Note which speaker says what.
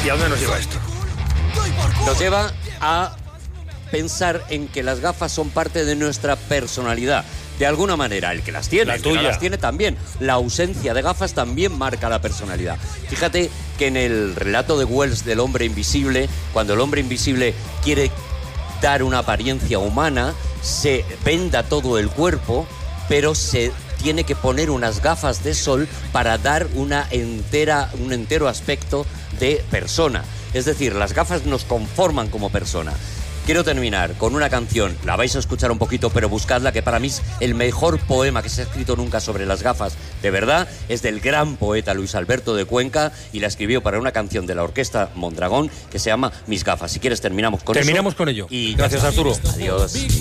Speaker 1: ¿Y a dónde nos lleva esto?
Speaker 2: Nos lleva a pensar en que las gafas son parte de nuestra personalidad. De alguna manera, el que las tiene,
Speaker 1: La
Speaker 2: el que no
Speaker 1: tuya.
Speaker 2: las tiene también. La ausencia de gafas también marca la personalidad. Fíjate que en el relato de Wells del hombre invisible, cuando el hombre invisible quiere dar una apariencia humana, se venda todo el cuerpo, pero se tiene que poner unas gafas de sol para dar un entero aspecto de persona. Es decir, las gafas nos conforman como persona. Quiero terminar con una canción, la vais a escuchar un poquito, pero buscadla, que para mí es el mejor poema que se ha escrito nunca sobre las gafas. De verdad, es del gran poeta Luis Alberto de Cuenca y la escribió para una canción de la Orquesta Mondragón que se llama Mis gafas. Si quieres terminamos con
Speaker 1: Terminamos con ello.
Speaker 2: Y
Speaker 1: gracias, Arturo.
Speaker 2: Adiós.